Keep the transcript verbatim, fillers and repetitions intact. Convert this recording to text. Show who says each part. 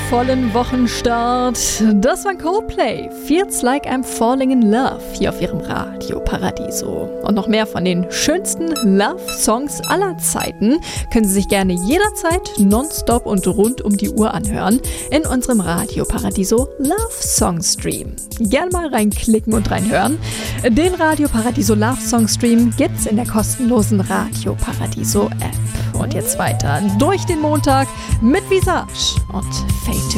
Speaker 1: vollen Wochenstart. Das war Coldplay. Feels Like I'm Falling in Love hier auf ihrem Radio Paradiso. Und noch mehr von den schönsten Love-Songs aller Zeiten können Sie sich gerne jederzeit nonstop und rund um die Uhr anhören in unserem Radio Paradiso Love Song Stream. Gerne mal reinklicken und reinhören. Den Radio Paradiso Love Song Stream gibt's in der kostenlosen Radio Paradiso App. Und jetzt weiter durch den Montag mit Visage und Fade to